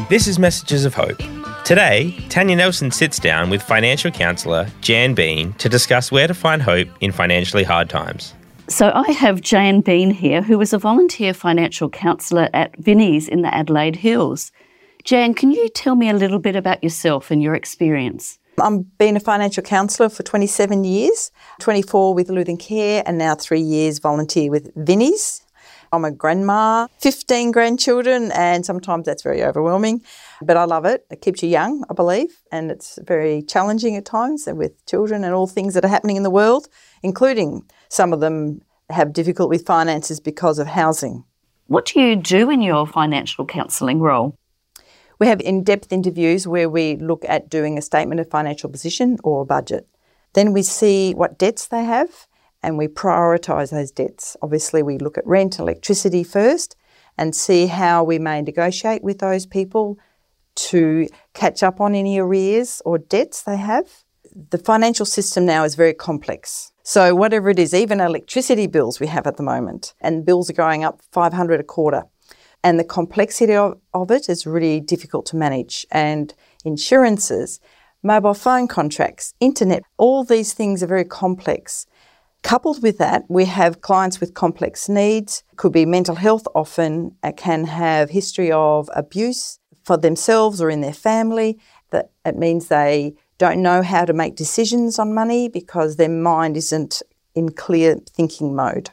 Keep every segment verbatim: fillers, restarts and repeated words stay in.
This is Messages of Hope. Today, Tanya Nelson sits down with financial counsellor Jan Bean to discuss where to find hope in financially hard times. So I have Jan Bean here, who is a volunteer financial counsellor at Vinnie's in the Adelaide Hills. Jan, can you tell me a little bit about yourself and your experience? I've been a financial counsellor for twenty-seven years, twenty-four with Lutheran Care and now three years volunteer with Vinnie's. I'm a grandma, fifteen grandchildren, and sometimes that's very overwhelming, but I love it. It keeps you young, I believe, and it's very challenging at times and with children and all things that are happening in the world, including some of them have difficulty with finances because of housing. What do you do in your financial counselling role? We have in-depth interviews where we look at doing a statement of financial position or a budget. Then we see what debts they have and we prioritise those debts. Obviously, we look at rent, electricity first and see how we may negotiate with those people to catch up on any arrears or debts they have. The financial system now is very complex. So whatever it is, even electricity bills we have at the moment, and bills are going up five hundred dollars a quarter. And the complexity of, of it is really difficult to manage. And insurances, mobile phone contracts, internet, all these things are very complex. Coupled with that, we have clients with complex needs, could be mental health often, uh, can have history of abuse for themselves or in their family. That it means they don't know how to make decisions on money because their mind isn't in clear thinking mode.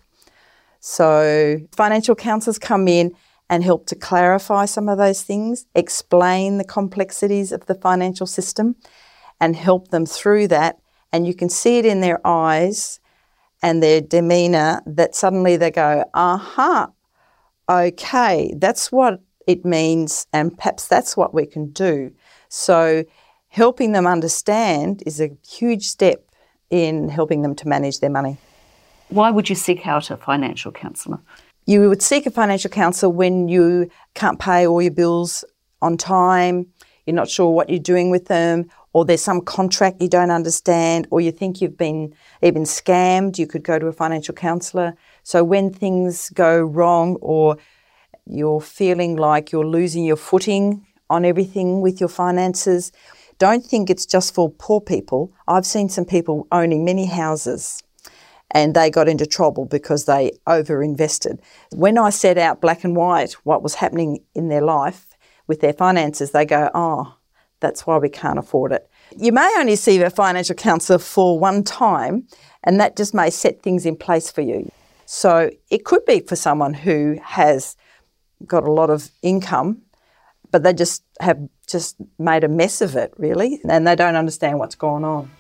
So financial counsellors come in and help to clarify some of those things, explain the complexities of the financial system and help them through that. And you can see it in their eyes and their demeanour that suddenly they go, aha, okay, that's what it means and perhaps that's what we can do. So helping them understand is a huge step in helping them to manage their money. Why would you seek out a financial counsellor? You would seek a financial counsellor when you can't pay all your bills on time, you're not sure what you're doing with them, or there's some contract you don't understand, or you think you've been even scammed, you could go to a financial counsellor. So when things go wrong or you're feeling like you're losing your footing on everything with your finances, don't think it's just for poor people. I've seen some people owning many houses and they got into trouble because they over-invested. When I set out black and white what was happening in their life with their finances, they go, oh, that's why we can't afford it. You may only see a financial counsellor for one time and that just may set things in place for you. So it could be for someone who has got a lot of income, but they just have just made a mess of it, really, and they don't understand what's going on.